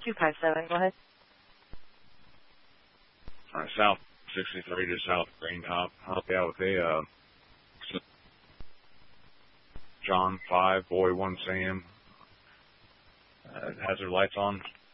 257, go ahead. South 63 to South Green Top. Help you out with a John 5, Boy 1 Sam. Hazard lights on.